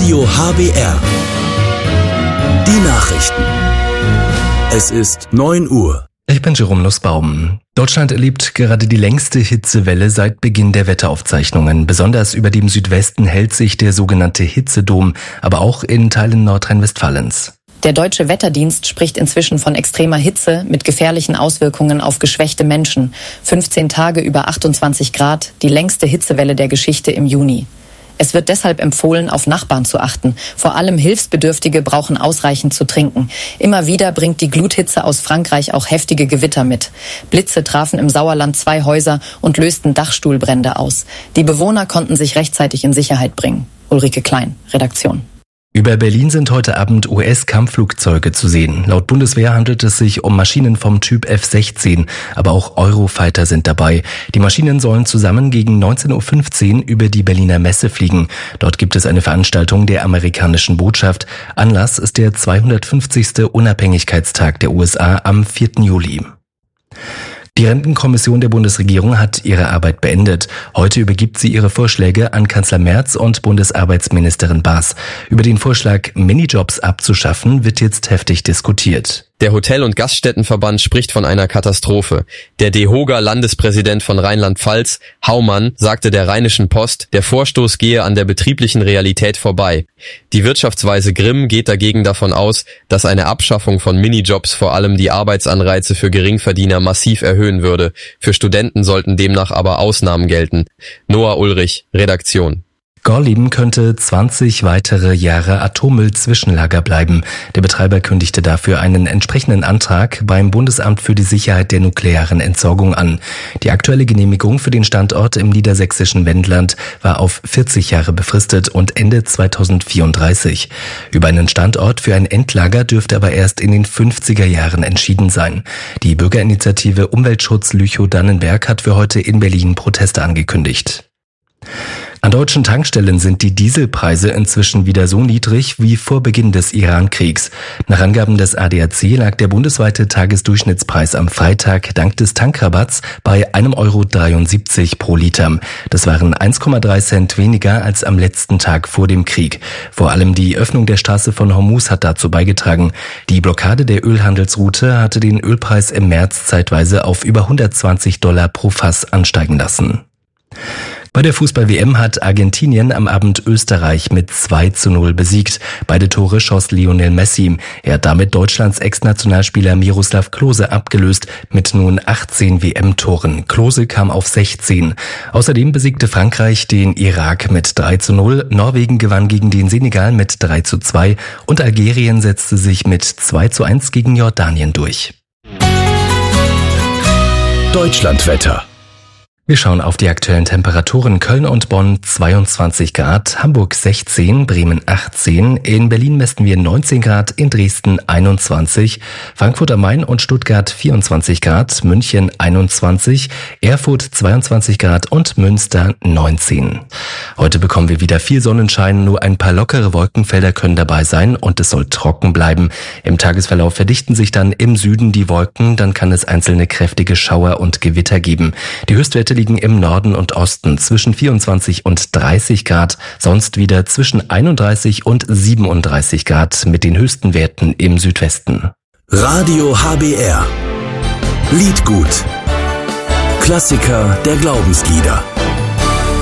Radio HBR. Die Nachrichten. Es ist 9 Uhr. Ich bin Jerome Nussbaum. Deutschland erlebt gerade die längste Hitzewelle seit Beginn der Wetteraufzeichnungen. Besonders über dem Südwesten hält sich der sogenannte Hitzedom, aber auch in Teilen Nordrhein-Westfalens. Der Deutsche Wetterdienst spricht inzwischen von extremer Hitze mit gefährlichen Auswirkungen auf geschwächte Menschen. 15 Tage über 28 Grad, die längste Hitzewelle der Geschichte im Juni. Es wird deshalb empfohlen, auf Nachbarn zu achten. Vor allem Hilfsbedürftige brauchen ausreichend zu trinken. Immer wieder bringt die Gluthitze aus Frankreich auch heftige Gewitter mit. Blitze trafen im Sauerland 2 Häuser und lösten Dachstuhlbrände aus. Die Bewohner konnten sich rechtzeitig in Sicherheit bringen. Ulrike Klein, Redaktion. Über Berlin sind heute Abend US-Kampfflugzeuge zu sehen. Laut Bundeswehr handelt es sich um Maschinen vom Typ F-16, aber auch Eurofighter sind dabei. Die Maschinen sollen zusammen gegen 19.15 Uhr über die Berliner Messe fliegen. Dort gibt es eine Veranstaltung der amerikanischen Botschaft. Anlass ist der 250. Unabhängigkeitstag der USA am 4. Juli. Die Rentenkommission der Bundesregierung hat ihre Arbeit beendet. Heute übergibt sie ihre Vorschläge an Kanzler Merz und Bundesarbeitsministerin Baas. Über den Vorschlag, Minijobs abzuschaffen, wird jetzt heftig diskutiert. Der Hotel- und Gaststättenverband spricht von einer Katastrophe. Der DEHOGA-Landespräsident von Rheinland-Pfalz, Haumann, sagte der Rheinischen Post, der Vorstoß gehe an der betrieblichen Realität vorbei. Die Wirtschaftsweise Grimm geht dagegen davon aus, dass eine Abschaffung von Minijobs vor allem die Arbeitsanreize für Geringverdiener massiv erhöhen würde. Für Studenten sollten demnach aber Ausnahmen gelten. Noah Ulrich, Redaktion. Gorleben könnte 20 weitere Jahre Atommüll-Zwischenlager bleiben. Der Betreiber kündigte dafür einen entsprechenden Antrag beim Bundesamt für die Sicherheit der nuklearen Entsorgung an. Die aktuelle Genehmigung für den Standort im niedersächsischen Wendland war auf 40 Jahre befristet und Ende 2034. Über einen Standort für ein Endlager dürfte aber erst in den 50er Jahren entschieden sein. Die Bürgerinitiative Umweltschutz Lüchow-Dannenberg hat für heute in Berlin Proteste angekündigt. An deutschen Tankstellen sind die Dieselpreise inzwischen wieder so niedrig wie vor Beginn des Iran-Kriegs. Nach Angaben des ADAC lag der bundesweite Tagesdurchschnittspreis am Freitag dank des Tankrabatts bei 1,73 € pro Liter. Das waren 1,3 Cent weniger als am letzten Tag vor dem Krieg. Vor allem die Öffnung der Straße von Hormuz hat dazu beigetragen. Die Blockade der Ölhandelsroute hatte den Ölpreis im März zeitweise auf über $120 pro Fass ansteigen lassen. Bei der Fußball-WM hat Argentinien am Abend Österreich mit 2:0 besiegt. Beide Tore schoss Lionel Messi. Er hat damit Deutschlands Ex-Nationalspieler Miroslav Klose abgelöst mit nun 18 WM-Toren. Klose kam auf 16. Außerdem besiegte Frankreich den Irak mit 3:0, Norwegen gewann gegen den Senegal mit 3:2 und Algerien setzte sich mit 2:1 gegen Jordanien durch. Deutschlandwetter. Wir schauen auf die aktuellen Temperaturen. Köln und Bonn 22 Grad, Hamburg 16, Bremen 18, in Berlin messen wir 19 Grad, in Dresden 21, Frankfurt am Main und Stuttgart 24 Grad, München 21, Erfurt 22 Grad und Münster 19. Heute bekommen wir wieder viel Sonnenschein, nur ein paar lockere Wolkenfelder können dabei sein und es soll trocken bleiben. Im Tagesverlauf verdichten sich dann im Süden die Wolken, dann kann es einzelne kräftige Schauer und Gewitter geben. Die Höchstwerte liegen im Norden und Osten zwischen 24 und 30 Grad, sonst wieder zwischen 31 und 37 Grad mit den höchsten Werten im Südwesten. Radio HBR. Liedgut. Klassiker der Glaubenslieder.